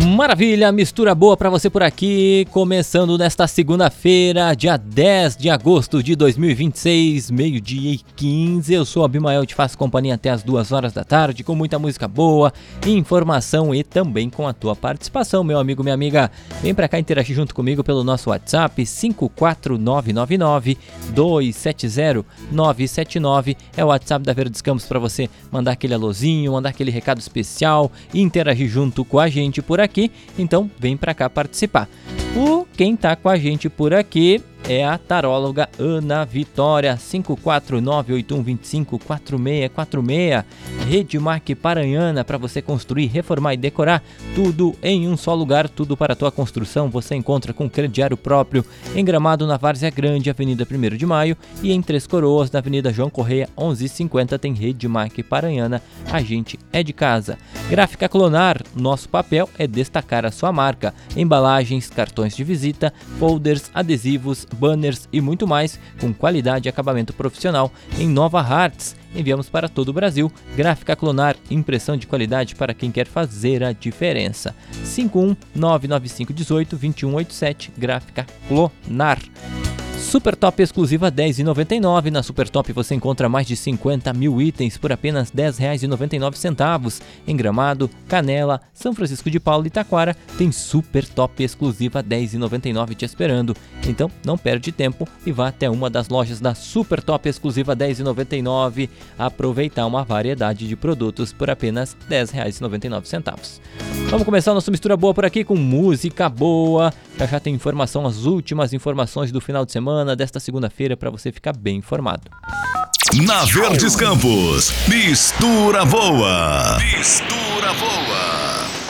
Maravilha, mistura boa pra você por aqui, começando nesta segunda-feira, dia 10 de agosto de 2026, meio-dia e 15. Eu sou Abimael, te faço companhia até as 2 horas da tarde, com muita música boa, informação e também com a tua participação, meu amigo, minha amiga. Vem pra cá interagir junto comigo pelo nosso WhatsApp, 54999-270-979. É o WhatsApp da Verdes Campos pra você mandar aquele alôzinho, mandar aquele recado especial e interagir junto com a gente por aqui. Então vem pra cá participar. Quem tá com a gente por aqui é a taróloga Ana Vitória, 54981254646. Redmark Paranhana, para você construir, reformar e decorar tudo em um só lugar, tudo para a tua construção. Você encontra com crediário próprio em Gramado, na Várzea Grande, Avenida 1º de Maio, e em Três Coroas, na Avenida João Correia 1150, tem Redmark Paranhana. A gente é de casa. Gráfica Clonar, nosso papel é destacar a sua marca. Embalagens, cartões de visita, folders, adesivos, banners e muito mais, com qualidade e acabamento profissional em Nova Hartz. Enviamos para todo o Brasil. Gráfica Clonar, impressão de qualidade para quem quer fazer a diferença. 51995182187, Gráfica Clonar. Super Top exclusiva R$10,99. Na Super Top você encontra mais de 50 mil itens por apenas R$10,99. Em Gramado, Canela, São Francisco de Paula e Taquara tem Super Top exclusiva R$10,99 te esperando. Então não perde tempo e vá até uma das lojas da Super Top exclusiva R$10,99. Aproveitar uma variedade de produtos por apenas R$10,99. Vamos começar nossa mistura boa por aqui com música boa. Já tem informação, as últimas informações do final de semana desta segunda-feira para você ficar bem informado. Na Verdes Campos, mistura boa. Mistura boa.